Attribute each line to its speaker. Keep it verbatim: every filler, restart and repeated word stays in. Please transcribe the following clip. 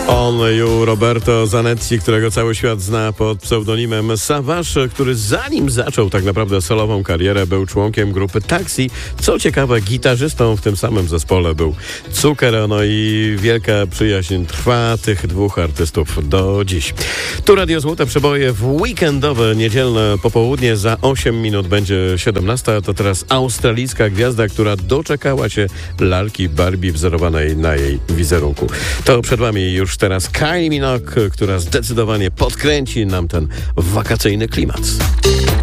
Speaker 1: On you Roberto Zanetti, którego cały świat zna pod pseudonimem Savage, który zanim zaczął tak naprawdę solową karierę, był członkiem grupy Taxi. Co ciekawe, gitarzystą w tym samym zespole był Cukier, no i wielka przyjaźń trwa tych dwóch artystów do dziś. Tu Radio Złote Przeboje w weekendowe, niedzielne popołudnie. Za osiem minut będzie siedemnasta. To teraz australijska gwiazda, która doczekała się lalki Barbie wzorowanej na jej wizerunku. To przed wami już teraz Kylie Minogue, która zdecydowanie podkręci nam ten wakacyjny klimat.